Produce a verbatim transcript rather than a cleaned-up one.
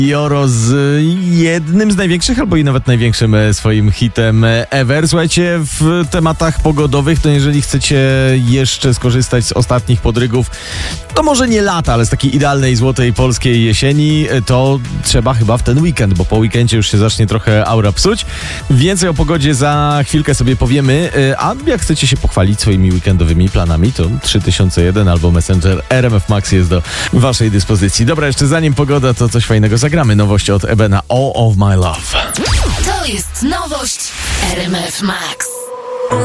Joro z jednym z największych, albo i nawet największym swoim hitem ever. Słuchajcie, w tematach pogodowych, to jeżeli chcecie jeszcze skorzystać z ostatnich podrygów, to może nie lata, ale z takiej idealnej, złotej polskiej jesieni, to trzeba chyba w ten weekend, bo po weekendzie już się zacznie trochę aura psuć. Więcej o pogodzie za chwilkę sobie powiemy, a jak chcecie się pochwalić swoimi weekendowymi planami, to trzy tysiące jeden albo Messenger R M F Max jest do waszej dyspozycji. Dobra, jeszcze zanim pogoda, to coś fajnego zagramy. Nowość od Ebena, All of My Love. To jest nowość R M F Max.